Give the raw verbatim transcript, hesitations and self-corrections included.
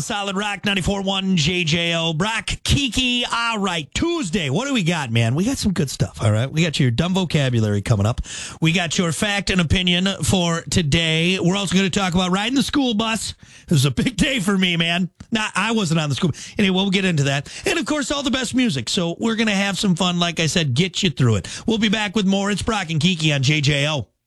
Solid Rock ninety-four point one J J O. Brock, Kiki. All right, Tuesday. What do we got, man? We got some good stuff, all right? We got your dumb vocabulary coming up. We got your fact and opinion for today. We're also going to talk about riding the school bus. This is a big day for me, man. Nah, I wasn't on the school. Anyway, we'll get into that. And, of course, all the best music. So we're going to have some fun. Like I said, get you through it. We'll be back with more. It's Brock and Kiki on J J O.